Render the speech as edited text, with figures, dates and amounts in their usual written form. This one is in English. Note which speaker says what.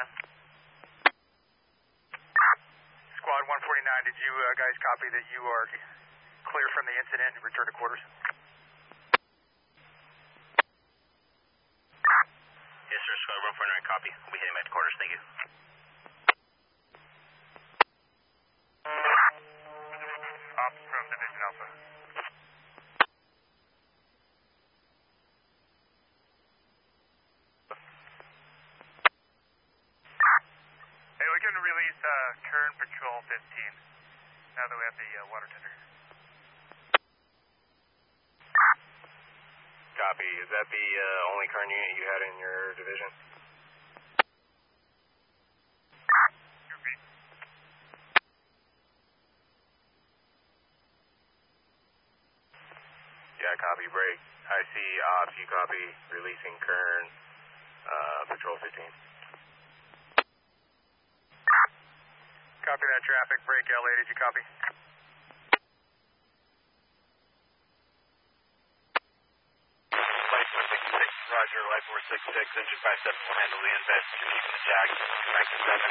Speaker 1: Squad 149, did you guys copy that you are clear from the incident and return to quarters?
Speaker 2: Yes, sir. Squad 149, copy. We'll be heading back to quarters. Thank you.
Speaker 1: Ops from Division Alpha. Hey, we're going to release Kern Patrol 15 now that we have the water tender.
Speaker 2: Copy. Is that the only Kern unit you had in your division? Yeah, copy. Break. I see ops. You copy. Releasing Kern Patrol 15.
Speaker 1: Copy that traffic. Break LA. Did you copy?
Speaker 2: Light 466. Roger. Light 466. Engine 57 will handle the invest. Keep the jack. Back to 7.